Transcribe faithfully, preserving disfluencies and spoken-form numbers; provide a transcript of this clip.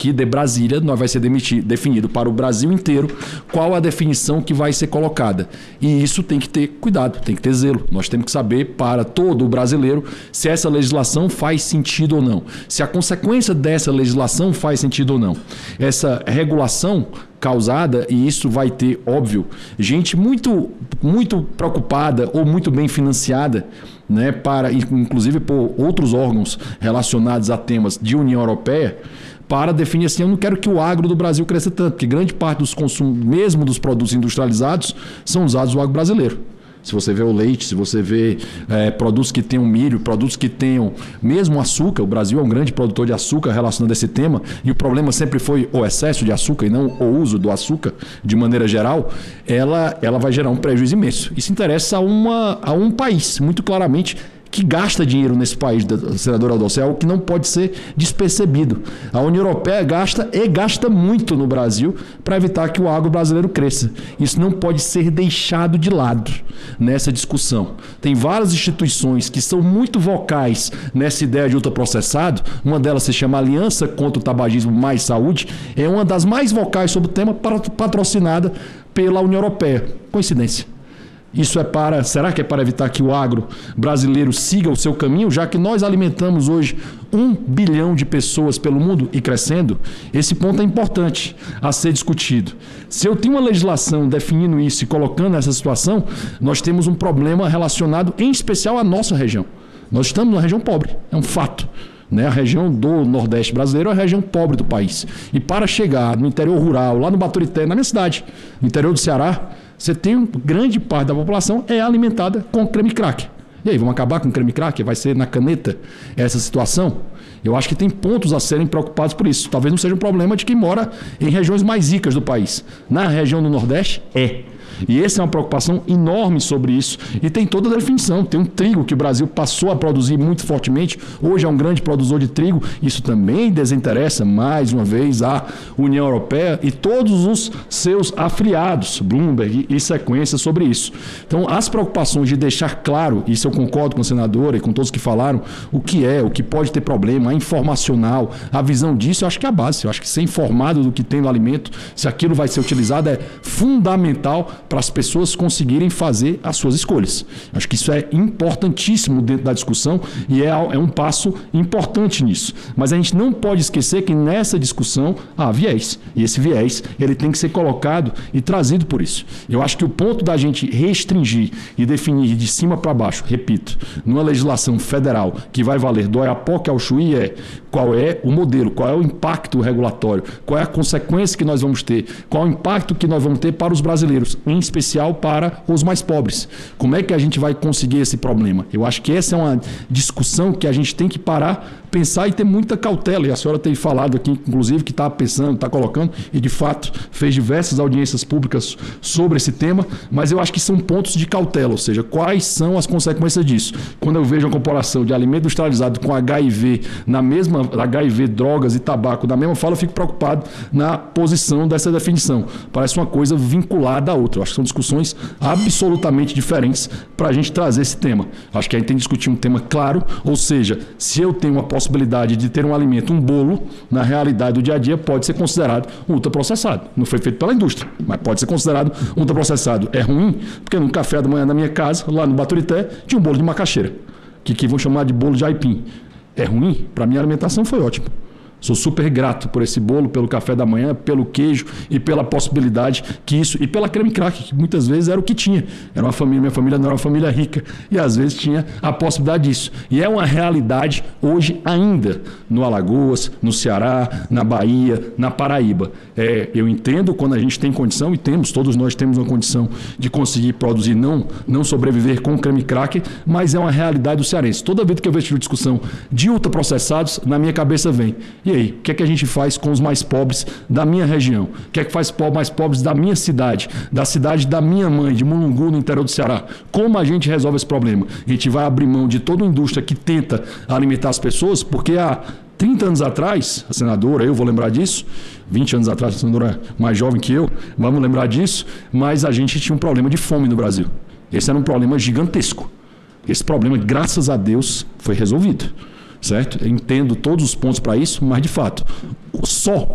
daqui de Brasília, nós vai ser demiti- definido para o Brasil inteiro qual a definição que vai ser colocada. E isso tem que ter cuidado, tem que ter zelo. Nós temos que saber para todo o brasileiro se essa legislação faz sentido ou não. Se a consequência dessa legislação faz sentido ou não. Essa regulação causada, e isso vai ter, óbvio, gente muito, muito preocupada ou muito bem financiada, né, para, inclusive por outros órgãos relacionados a temas de União Europeia, para definir assim, eu não quero que o agro do Brasil cresça tanto, porque grande parte dos consumos, mesmo dos produtos industrializados, são usados no agro brasileiro. Se você vê o leite, se você vê é, produtos que tenham milho, produtos que tenham mesmo açúcar, o Brasil é um grande produtor de açúcar relacionado a esse tema, e o problema sempre foi o excesso de açúcar e não o uso do açúcar de maneira geral, ela, ela vai gerar um prejuízo imenso. Isso interessa a, uma, a um país, muito claramente, que gasta dinheiro nesse país, senador Aldolfo, é algo que não pode ser despercebido. A União Europeia gasta e gasta muito no Brasil para evitar que o agro brasileiro cresça. Isso não pode ser deixado de lado nessa discussão. Tem várias instituições que são muito vocais nessa ideia de ultraprocessado. Uma delas se chama Aliança contra o Tabagismo Mais Saúde. É uma das mais vocais sobre o tema, patrocinada pela União Europeia. Coincidência. Isso é para, será que é para evitar que o agro brasileiro siga o seu caminho, já que nós alimentamos hoje um bilhão de pessoas pelo mundo e crescendo? Esse ponto é importante a ser discutido. Se eu tenho uma legislação definindo isso e colocando essa situação, nós temos um problema relacionado em especial à nossa região. Nós estamos numa região pobre, é um fato. Né? A região do Nordeste brasileiro é a região pobre do país. E para chegar no interior rural, lá no Baturité, na minha cidade, no interior do Ceará, você tem uma grande parte da população é alimentada com creme crack. E aí, vamos acabar com o creme crack? Vai ser na caneta essa situação? Eu acho que tem pontos a serem preocupados por isso. Talvez não seja um problema de quem mora em regiões mais ricas do país. Na região do Nordeste, é. E essa é uma preocupação enorme sobre isso. E tem toda a definição. Tem um trigo que o Brasil passou a produzir muito fortemente. Hoje é um grande produtor de trigo. Isso também desinteressa, mais uma vez, a União Europeia e todos os seus afiliados, Bloomberg e sequência sobre isso. Então, as preocupações de deixar claro, isso eu concordo com a senadora e com todos que falaram, o que é, o que pode ter problema, a informacional, a visão disso, eu acho que é a base. Eu acho que ser informado do que tem no alimento, se aquilo vai ser utilizado, é fundamental para as pessoas conseguirem fazer as suas escolhas. Acho que isso é importantíssimo dentro da discussão e é, é um passo importante nisso. Mas a gente não pode esquecer que nessa discussão há viés. E esse viés ele tem que ser colocado e trazido por isso. Eu acho que o ponto da gente restringir e definir de cima para baixo, repito, numa legislação federal que vai valer do Oiapoque ao Chuí é qual é o modelo, qual é o impacto regulatório, qual é a consequência que nós vamos ter, qual é o impacto que nós vamos ter para os brasileiros, em especial para os mais pobres. Como é que a gente vai conseguir esse problema? Eu acho que essa é uma discussão que a gente tem que parar, pensar e ter muita cautela. E a senhora tem falado aqui, inclusive, que está pensando, está colocando, e de fato fez diversas audiências públicas sobre esse tema, mas eu acho que são pontos de cautela, ou seja, quais são as consequências disso. Quando eu vejo a comparação de alimento industrializado com H I V, na mesma H I V, drogas e tabaco, na mesma fala, eu fico preocupado na posição dessa definição. Parece uma coisa vinculada à outra. Eu acho que são discussões absolutamente diferentes para a gente trazer esse tema. Acho que a gente tem que discutir um tema claro, ou seja, se eu tenho uma possibilidade de ter um alimento, um bolo, na realidade do dia a dia, pode ser considerado ultraprocessado. Não foi feito pela indústria, mas pode ser considerado ultraprocessado. É ruim, porque no café da manhã na minha casa, lá no Baturité, tinha um bolo de macaxeira, que, que vão chamar de bolo de aipim. É ruim? Para minha alimentação foi ótimo. Sou super grato por esse bolo, pelo café da manhã, pelo queijo e pela possibilidade que isso... E pela creme crack, que muitas vezes era o que tinha. Era uma família, minha família não era uma família rica e às vezes tinha a possibilidade disso. E é uma realidade hoje ainda no Alagoas, no Ceará, na Bahia, na Paraíba. É, eu entendo quando a gente tem condição, e temos, todos nós temos uma condição de conseguir produzir, não, não sobreviver com creme crack, mas é uma realidade do cearense. Toda vez que eu vejo discussão de ultraprocessados, na minha cabeça vem... E aí, o que é que a gente faz com os mais pobres da minha região? O que é que faz os mais pobres da minha cidade? Da cidade da minha mãe, de Mulungu, no interior do Ceará? Como a gente resolve esse problema? A gente vai abrir mão de toda a indústria que tenta alimentar as pessoas, porque há trinta anos atrás, a senadora, eu vou lembrar disso, vinte anos atrás, a senadora mais jovem que eu, vamos lembrar disso, mas a gente tinha um problema de fome no Brasil. Esse era um problema gigantesco. Esse problema, graças a Deus, foi resolvido. Certo? Eu entendo todos os pontos para isso, mas de fato, só